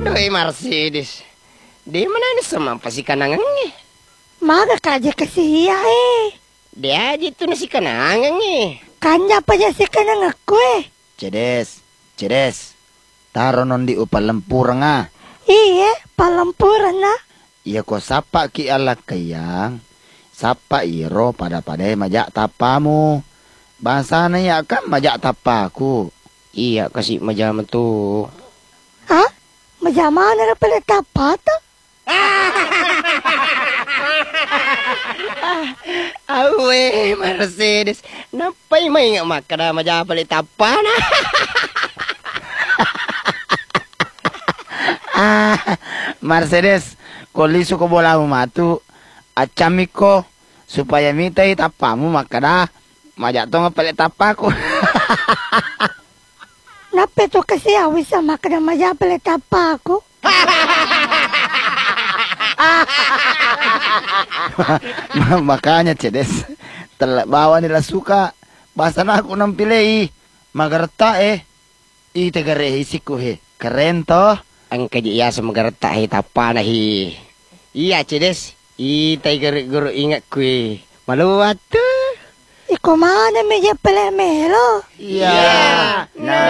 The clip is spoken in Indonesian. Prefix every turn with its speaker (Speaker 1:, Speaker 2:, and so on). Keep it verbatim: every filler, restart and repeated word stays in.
Speaker 1: Doi Mercedes. Di mana ini sama pasi kanangan nih?
Speaker 2: Maga kaja kasiya eh.
Speaker 1: Dia aja tuh nasi kanangan nih.
Speaker 2: Kanya pa dyan si kanang ako eh.
Speaker 3: Cedes, cedes. Taro non di upal lempur nga.
Speaker 2: Iya, palampuran na.
Speaker 3: Iya ko sapa ki alak kayang. Sapa iro pada padai majak tapamu. Bahasa na ya kan majak tapaku.
Speaker 1: Iya kasih majam tuh.
Speaker 2: Ha? Majama na na pala tapata?
Speaker 1: Awe Mercedes. Napay may nga makana majam palit apa na.
Speaker 3: Ah, Mercedes, kolisu ko bola mo matu. Acamiko supaya mitay tapamu makada. Majak to nga palit tapaku.
Speaker 2: Napeto kasi awis sa makana maja pala tapa ako.
Speaker 3: Makanya Cedes, bawa nila suka. Basta na ako ng pilay. Magarta eh. Itagareh isiku he. Keren toh.
Speaker 1: Ang kaya sa magarta hi tapa na hi. Iya Cedes. Itay guru ingat kue. Maluwat tuh.
Speaker 2: Iko mana meja pala melo.
Speaker 3: Iya. Nah.